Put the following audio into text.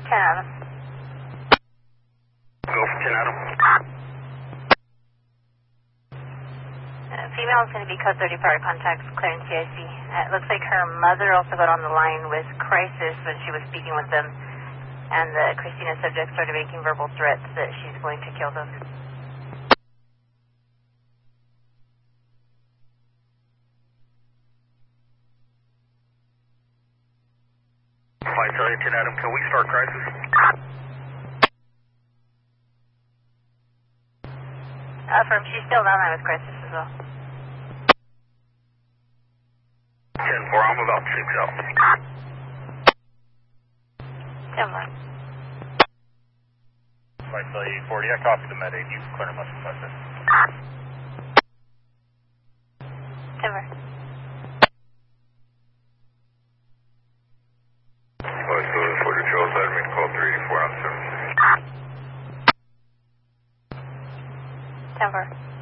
10 Adam. Go for 10 Adam. Female is going to be code 30 prior contacts, clearing CIC. It looks like her mother also got on the line with Crisis when she was speaking with them, and the Christina subject started making verbal threats that she's going to kill them. 5 Charlie 10 Adam, can we start Crisis? Affirm, she's still down there with Crisis as well. 10-4, I'm about 6 out. 10-1. 5 Charlie 40, I copy the medic, you can clear him up from Crisis. 10-4. 5 Charlie 40, Charles Admin, call 384 on 7. 10-4.